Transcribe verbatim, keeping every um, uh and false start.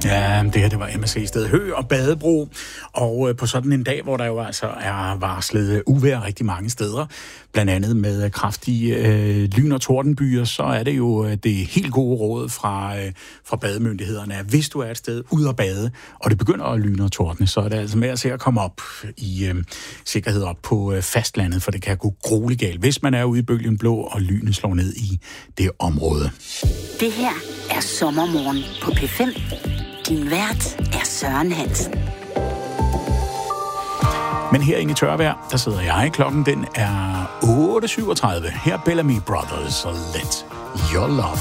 Ja, det her, det var M S C Sted Hø og Badebro, og øh, på sådan en dag, hvor der jo altså er varslet uvejr rigtig mange steder, blandt andet med kraftige øh, lyn- og tordenbyer, så er det jo øh, det helt gode råd fra, øh, fra bademyndighederne, at hvis du er et sted ud at bade, og det begynder at lyne og tordne, så er det altså med at se at komme op i øh, sikkerhed op på øh, fastlandet, for det kan gå grueligt galt, hvis man er ude i bølgen blå, og lynet slår ned i det område. Det her er Sommermorgen på P fem. Din vært er Søren Hansen. Men herinde i tørvejr, der sidder jeg. Klokken den er otte syvogtredive. Her Bellamy Brothers og Let Your Love